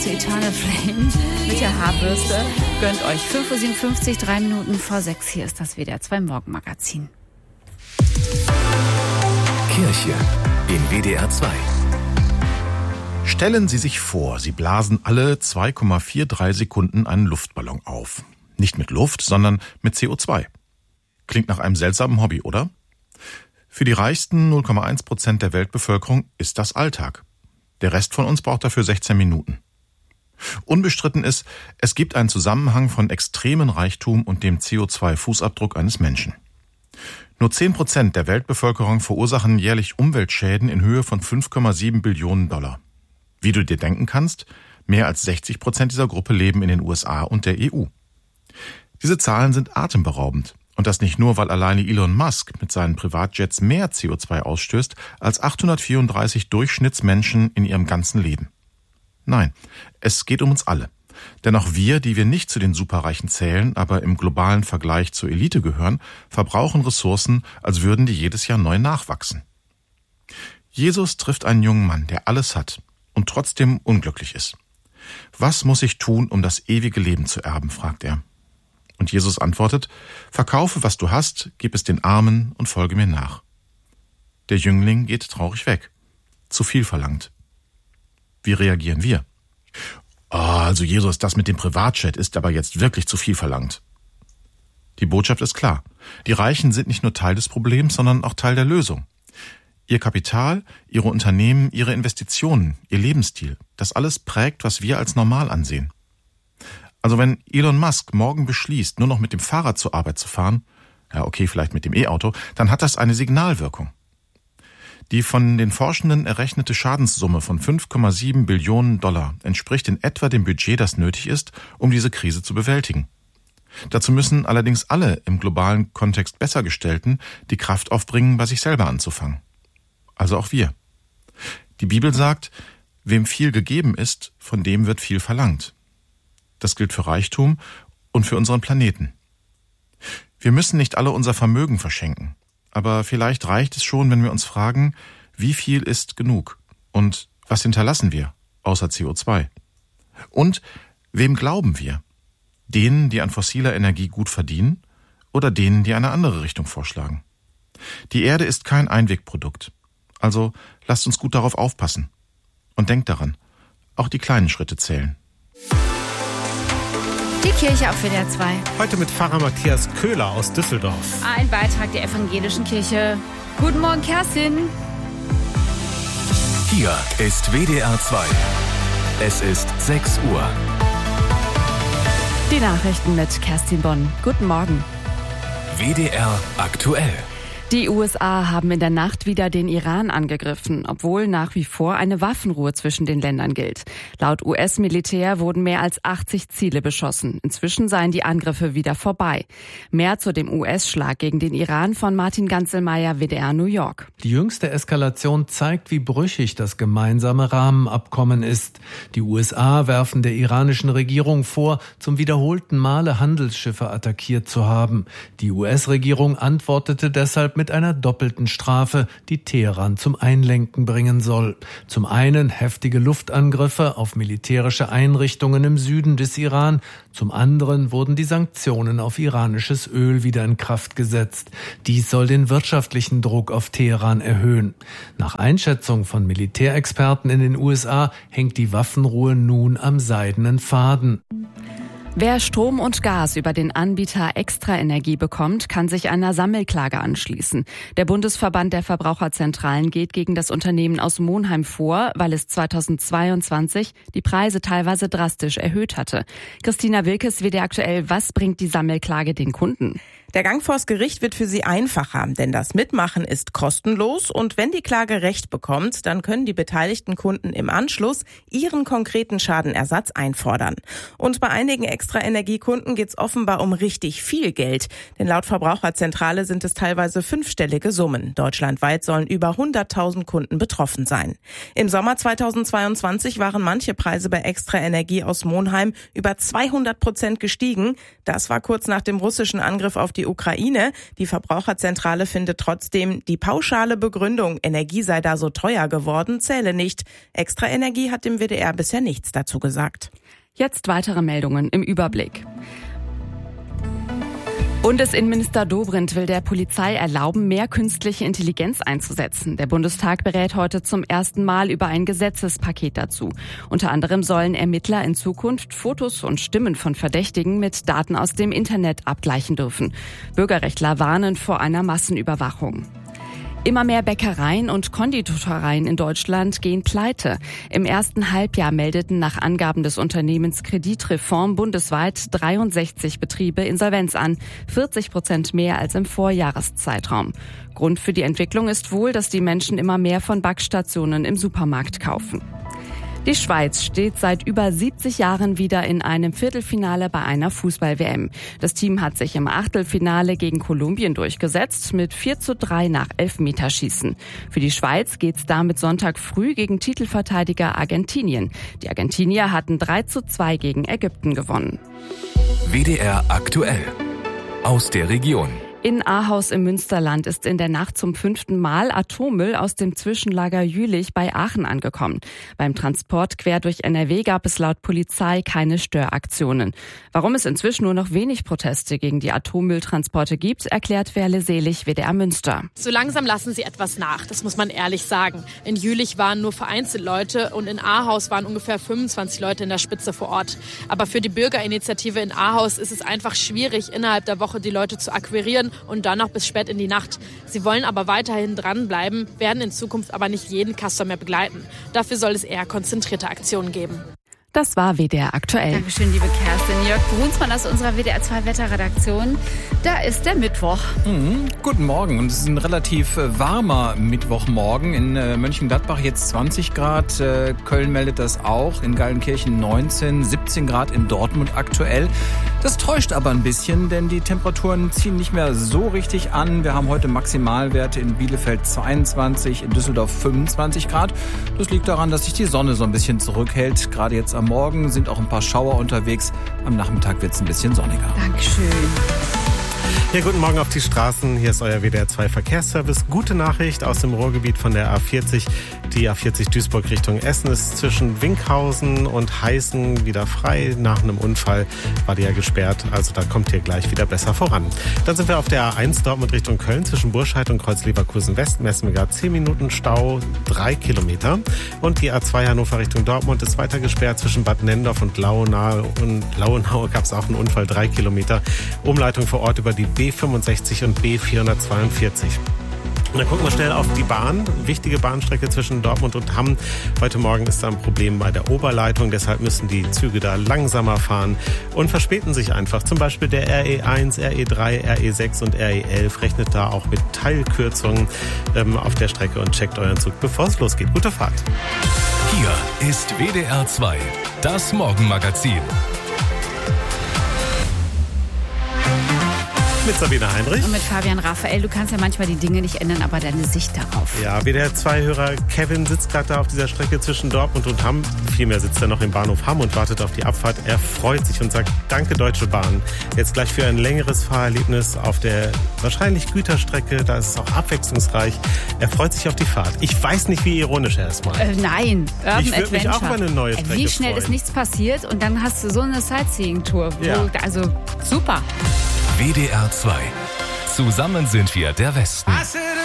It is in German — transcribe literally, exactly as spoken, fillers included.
heute Eternal Flame mit der Haarbürste. Gönnt euch fünf Uhr siebenundfünfzig, drei Minuten vor sechs. Hier ist das W D R zwei Morgenmagazin. Kirche in W D R zwei. Stellen Sie sich vor, Sie blasen alle zwei Komma dreiundvierzig Sekunden einen Luftballon auf. Nicht mit Luft, sondern mit C O zwei. Klingt nach einem seltsamen Hobby, oder? Für die reichsten null Komma eins Prozent der Weltbevölkerung ist das Alltag. Der Rest von uns braucht dafür sechzehn Minuten. Unbestritten ist, es gibt einen Zusammenhang von extremen Reichtum und dem C O zwei Fußabdruck eines Menschen. Nur zehn Prozent der Weltbevölkerung verursachen jährlich Umweltschäden in Höhe von fünf Komma sieben Billionen Dollar. Wie du dir denken kannst, mehr als sechzig Prozent dieser Gruppe leben in den U S A und der E U. Diese Zahlen sind atemberaubend. Und das nicht nur, weil alleine Elon Musk mit seinen Privatjets mehr C O zwei ausstößt als achthundertvierunddreißig Durchschnittsmenschen in ihrem ganzen Leben. Nein, es geht um uns alle. Denn auch wir, die wir nicht zu den Superreichen zählen, aber im globalen Vergleich zur Elite gehören, verbrauchen Ressourcen, als würden die jedes Jahr neu nachwachsen. Jesus trifft einen jungen Mann, der alles hat und trotzdem unglücklich ist. Was muss ich tun, um das ewige Leben zu erben, fragt er. Und Jesus antwortet, verkaufe, was du hast, gib es den Armen und folge mir nach. Der Jüngling geht traurig weg. Zu viel verlangt. Wie reagieren wir? Oh, also Jesus, das mit dem Privatjet ist aber jetzt wirklich zu viel verlangt. Die Botschaft ist klar. Die Reichen sind nicht nur Teil des Problems, sondern auch Teil der Lösung. Ihr Kapital, ihre Unternehmen, ihre Investitionen, ihr Lebensstil, das alles prägt, was wir als normal ansehen. Also wenn Elon Musk morgen beschließt, nur noch mit dem Fahrrad zur Arbeit zu fahren, ja okay, vielleicht mit dem E-Auto, dann hat das eine Signalwirkung. Die von den Forschenden errechnete Schadenssumme von fünf Komma sieben Billionen Dollar entspricht in etwa dem Budget, das nötig ist, um diese Krise zu bewältigen. Dazu müssen allerdings alle im globalen Kontext Bessergestellten die Kraft aufbringen, bei sich selber anzufangen. Also auch wir. Die Bibel sagt, wem viel gegeben ist, von dem wird viel verlangt. Das gilt für Reichtum und für unseren Planeten. Wir müssen nicht alle unser Vermögen verschenken, aber vielleicht reicht es schon, wenn wir uns fragen, wie viel ist genug und was hinterlassen wir außer C O zwei? Und wem glauben wir? Denen, die an fossiler Energie gut verdienen oder denen, die eine andere Richtung vorschlagen? Die Erde ist kein Einwegprodukt, also lasst uns gut darauf aufpassen. Und denkt daran, auch die kleinen Schritte zählen. Die Kirche auf W D R zwei. Heute mit Pfarrer Matthias Köhler aus Düsseldorf. Ein Beitrag der evangelischen Kirche. Guten Morgen, Kerstin. Hier ist W D R zwei. Es ist sechs Uhr. Die Nachrichten mit Kerstin Bonn. Guten Morgen. W D R aktuell. Die U S A haben in der Nacht wieder den Iran angegriffen, obwohl nach wie vor eine Waffenruhe zwischen den Ländern gilt. Laut U S-Militär wurden mehr als achtzig Ziele beschossen. Inzwischen seien die Angriffe wieder vorbei. Mehr zu dem U S-Schlag gegen den Iran von Martin Ganzelmeier, W D R New York. Die jüngste Eskalation zeigt, wie brüchig das gemeinsame Rahmenabkommen ist. Die U S A werfen der iranischen Regierung vor, zum wiederholten Male Handelsschiffe attackiert zu haben. Die U S-Regierung antwortete deshalb mit einer doppelten Strafe, die Teheran zum Einlenken bringen soll. Zum einen heftige Luftangriffe auf militärische Einrichtungen im Süden des Iran, zum anderen wurden die Sanktionen auf iranisches Öl wieder in Kraft gesetzt. Dies soll den wirtschaftlichen Druck auf Teheran erhöhen. Nach Einschätzung von Militärexperten in den U S A hängt die Waffenruhe nun am seidenen Faden. Wer Strom und Gas über den Anbieter Extra Energie bekommt, kann sich einer Sammelklage anschließen. Der Bundesverband der Verbraucherzentralen geht gegen das Unternehmen aus Monheim vor, weil es zweitausendzweiundzwanzig die Preise teilweise drastisch erhöht hatte. Christina Wilkes, W D R aktuell, was bringt die Sammelklage den Kunden? Der Gang vors Gericht wird für sie einfacher, denn das Mitmachen ist kostenlos und wenn die Klage Recht bekommt, dann können die beteiligten Kunden im Anschluss ihren konkreten Schadenersatz einfordern. Und bei einigen Extra-Energiekunden geht es offenbar um richtig viel Geld, denn laut Verbraucherzentrale sind es teilweise fünfstellige Summen. Deutschlandweit sollen über hunderttausend Kunden betroffen sein. Im Sommer zweitausendzweiundzwanzig waren manche Preise bei Extra Energie aus Monheim über zweihundert Prozent gestiegen. Das war kurz nach dem russischen Angriff auf die Ukraine. Die Verbraucherzentrale findet trotzdem, die pauschale Begründung, Energie sei da so teuer geworden, zähle nicht. Extra Energie hat dem W D R bisher nichts dazu gesagt. Jetzt weitere Meldungen im Überblick. Bundesinnenminister Dobrindt will der Polizei erlauben, mehr künstliche Intelligenz einzusetzen. Der Bundestag berät heute zum ersten Mal über ein Gesetzespaket dazu. Unter anderem sollen Ermittler in Zukunft Fotos und Stimmen von Verdächtigen mit Daten aus dem Internet abgleichen dürfen. Bürgerrechtler warnen vor einer Massenüberwachung. Immer mehr Bäckereien und Konditoreien in Deutschland gehen pleite. Im ersten Halbjahr meldeten nach Angaben des Unternehmens Kreditreform bundesweit dreiundsechzig Betriebe Insolvenz an, vierzig Prozent mehr als im Vorjahreszeitraum. Grund für die Entwicklung ist wohl, dass die Menschen immer mehr von Backstationen im Supermarkt kaufen. Die Schweiz steht seit über siebzig Jahren wieder in einem Viertelfinale bei einer Fußball-W M. Das Team hat sich im Achtelfinale gegen Kolumbien durchgesetzt mit vier zu drei nach Elfmeterschießen. Für die Schweiz geht's damit Sonntag früh gegen Titelverteidiger Argentinien. Die Argentinier hatten drei zu zwei gegen Ägypten gewonnen. W D R aktuell aus der Region. In Ahaus im Münsterland ist in der Nacht zum fünften Mal Atommüll aus dem Zwischenlager Jülich bei Aachen angekommen. Beim Transport quer durch N R W gab es laut Polizei keine Störaktionen. Warum es inzwischen nur noch wenig Proteste gegen die Atommülltransporte gibt, erklärt Werle Selig, W D R Münster. So langsam lassen sie etwas nach, das muss man ehrlich sagen. In Jülich waren nur vereinzelt Leute und in Ahaus waren ungefähr fünfundzwanzig Leute in der Spitze vor Ort. Aber für die Bürgerinitiative in Ahaus ist es einfach schwierig, innerhalb der Woche die Leute zu akquirieren und dann noch bis spät in die Nacht. Sie wollen aber weiterhin dranbleiben, werden in Zukunft aber nicht jeden Customer mehr begleiten. Dafür soll es eher konzentrierte Aktionen geben. Das war W D R aktuell. Dankeschön, liebe Kerstin. Jörg Brunsmann aus unserer W D R zwei Wetterredaktion. Da ist der Mittwoch. Mhm, guten Morgen. Und es ist ein relativ äh, warmer Mittwochmorgen. In äh, Mönchengladbach jetzt zwanzig Grad. Äh, Köln meldet das auch. In Gallenkirchen neunzehn, siebzehn Grad in Dortmund aktuell. Das täuscht aber ein bisschen, denn die Temperaturen ziehen nicht mehr so richtig an. Wir haben heute Maximalwerte in Bielefeld zweiundzwanzig, in Düsseldorf fünfundzwanzig Grad. Das liegt daran, dass sich die Sonne so ein bisschen zurückhält. Gerade jetzt am Morgen sind auch ein paar Schauer unterwegs. Am Nachmittag wird es ein bisschen sonniger. Dankeschön. Ja, guten Morgen auf die Straßen. Hier ist euer W D R zwei Verkehrsservice. Gute Nachricht aus dem Ruhrgebiet von der A vierzig. Die A vierzig Duisburg Richtung Essen ist zwischen Winkhausen und Heißen wieder frei. Nach einem Unfall war die ja gesperrt. Also da kommt ihr gleich wieder besser voran. Dann sind wir auf der A eins Dortmund Richtung Köln. Zwischen Burscheid und Kreuz Leverkusen West messen wir gerade zehn Minuten Stau, drei Kilometer. Und die A zwei Hannover Richtung Dortmund ist weiter gesperrt. Zwischen Bad Nendorf und Lauenau. Und Lauenau gab es auch einen Unfall, drei Kilometer. Umleitung vor Ort über die B fünfundsechzig und B vierhundertzweiundvierzig. Und dann gucken wir schnell auf die Bahn. Wichtige Bahnstrecke zwischen Dortmund und Hamm. Heute Morgen ist da ein Problem bei der Oberleitung. Deshalb müssen die Züge da langsamer fahren und verspäten sich einfach. Zum Beispiel der R E eins, R E drei, R E sechs und R E elf rechnet da auch mit Teilkürzungen ähm, auf der Strecke und checkt euren Zug, bevor es losgeht. Gute Fahrt. Hier ist W D R zwei, das Morgenmagazin. Mit Sabine Heinrich. Und mit Fabian Raphael. Du kannst ja manchmal die Dinge nicht ändern, aber deine Sicht darauf. Ja, W D R zwei Hörer Kevin sitzt gerade da auf dieser Strecke zwischen Dortmund und Hamm. Vielmehr sitzt er noch im Bahnhof Hamm und wartet auf die Abfahrt. Er freut sich und sagt, danke Deutsche Bahn. Jetzt gleich für ein längeres Fahrerlebnis auf der wahrscheinlich Güterstrecke. Da ist es auch abwechslungsreich. Er freut sich auf die Fahrt. Ich weiß nicht, wie ironisch er ist mal. Äh, nein, Urban Ich würde mich auch über eine neue Strecke Wie schnell freuen. ist nichts passiert und dann hast du so eine Sightseeing-Tour. Ja. Also super. W D R zwei. Zusammen sind wir der Westen. I said